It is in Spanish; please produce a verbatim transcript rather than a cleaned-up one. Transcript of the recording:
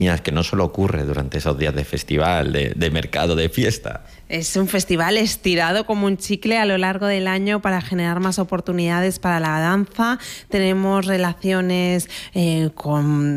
Mira, es que no solo ocurre durante esos días de festival, de, de mercado, de fiesta. Es un festival estirado como un chicle a lo largo del año para generar más oportunidades para la danza. Tenemos relaciones eh, con